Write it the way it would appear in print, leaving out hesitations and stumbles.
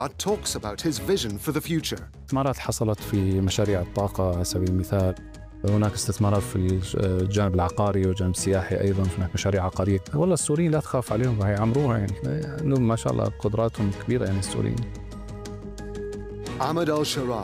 talks about his vision for the future. استثمارات حصلت في مشاريع الطاقة على سبيل المثال. هناك استثمارات في الجانب العقاري والجانب السياحي أيضا. هناك مشاريع عقارية. والله السوريين لا تخاف عليهم، هيعمروها يعني ما شاء الله قدراتهم كبيرة يعني السوريين. Ahmed Al-Sharaa